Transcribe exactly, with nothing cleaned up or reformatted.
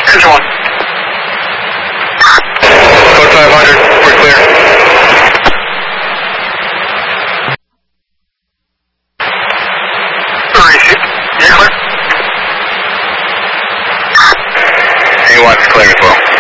Engine one. Code five hundred, we're clear. Receive. Yeah, clear. A one's clear as well.